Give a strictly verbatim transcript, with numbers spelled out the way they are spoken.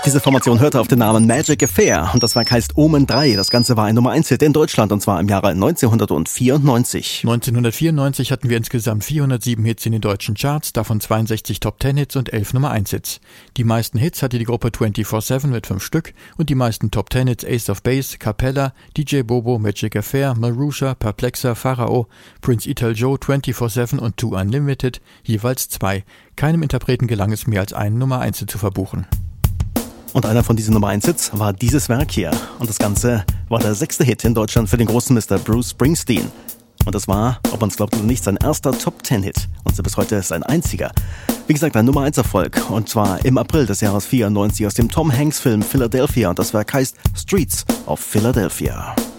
Diese Formation hörte auf den Namen Magic Affair und das Werk heißt Omen drei. Das Ganze war ein Nummer eins Hit in Deutschland und zwar im Jahre neunzehnhundertvierundneunzig. neunzehnhundertvierundneunzig hatten wir insgesamt vierhundertsieben Hits in den deutschen Charts, davon zweiundsechzig Top Ten Hits und elf Nummer eins Hits. Die meisten Hits hatte die Gruppe vierundzwanzig sieben mit fünf Stück und die meisten Top Ten Hits Ace of Base, Capella, D J Bobo, Magic Affair, Marusha, Perplexer, Pharao, Prince Ital Joe, vierundzwanzig sieben und Two Unlimited, jeweils zwei. Keinem Interpreten gelang es mehr als einen Nummer eins Hit zu verbuchen. Und einer von diesen Nummer eins Hits war dieses Werk hier. Und das Ganze war der sechste Hit in Deutschland für den großen Mister Bruce Springsteen. Und das war, ob man es glaubt oder nicht, sein erster Top Ten Hit. Und bis heute sein einziger. Wie gesagt, ein Nummer eins Erfolg. Und zwar im April des Jahres vierundneunzig aus dem Tom Hanks Film Philadelphia. Und das Werk heißt Streets of Philadelphia.